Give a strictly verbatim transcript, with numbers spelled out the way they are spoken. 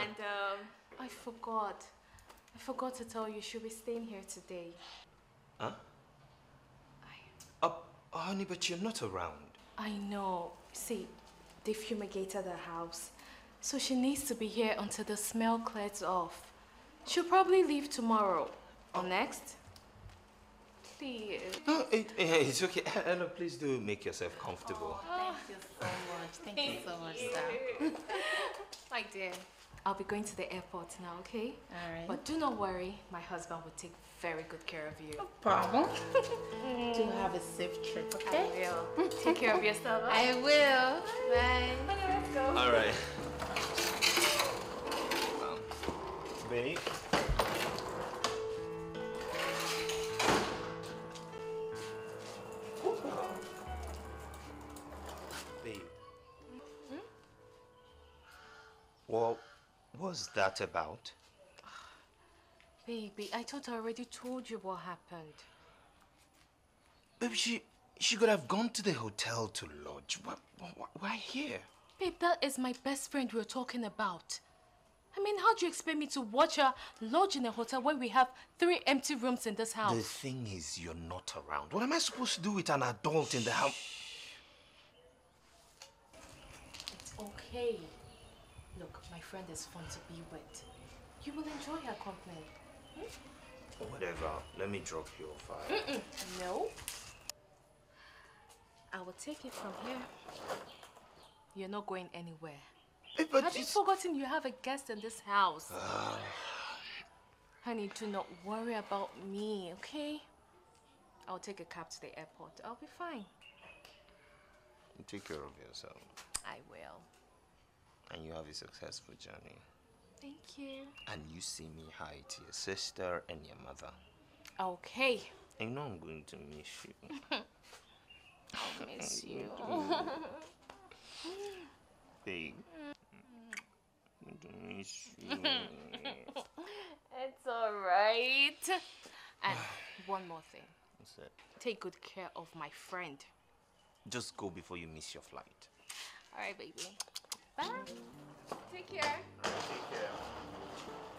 And um, I forgot. I forgot to tell you, she'll be staying here today. Huh? I... Uh, honey, but you're not around. I know. See, they fumigated the house. So she needs to be here until the smell clears off. She'll probably leave tomorrow. Or next. Please. No, it, it's okay. Ella, please do make yourself comfortable. Oh, thank you so much. Thank, thank you so much, sir. My dear, I'll be going to the airport now, okay? All right. But do not worry, my husband will take very good care of you. No problem. Do have a safe trip, okay? I will. Take care of yourself. Huh? I will. Bye. Okay, let's go. All right. Um, babe. Babe. Hmm? What was that about? Baby, I thought I already told you what happened. Babe, she, she could have gone to the hotel to lodge. Why, why, why here? Babe, that is my best friend we were talking about. I mean, how do you expect me to watch her lodge in a hotel when we have three empty rooms in this house? The thing is, you're not around. What am I supposed to do with an adult in the house? It's okay. Look, my friend is fun to be with. You will enjoy her company. Hmm? Whatever. Let me drop you off. Mm-mm. No. I will take it from here. You're not going anywhere. Hey, but have you forgotten you have a guest in this house? Uh... Honey, do not worry about me, okay? I'll take a cab to the airport. I'll be fine. Take care of yourself. I will. And you have a successful journey. Thank you. And you see me hi to your sister and your mother. Okay. I know I'm going to miss you. I'll miss you. Babe. I'm going to miss you. It's alright. And one more thing. What's that? Take good care of my friend. Just go before you miss your flight. Alright, baby. Bye. Take care. Take care.